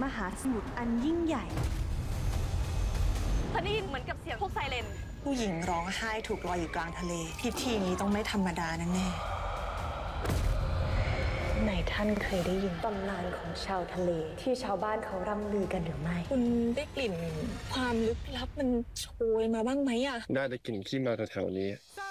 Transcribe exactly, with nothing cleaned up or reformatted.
หาสมุทรอันยิ่งใหญ่เธอได้ยินเหมือนกับเสียงพวกไซเรนผู้หญิงร้องไห้ถูกลอยอยู่กลางทะเลพิธีนี้ต้องไม่ธรรมดาแน่ๆไหนท่านเคยได้ยินตำนานของชาวทะเลที่ชาวบ้านเขาร่ำลือกันหรือไม่คุณได้กลิ่นความลึกลับมันโชยมาบ้างไหมอะน่าจะกลิ่นขี้มาแถวๆนี้ส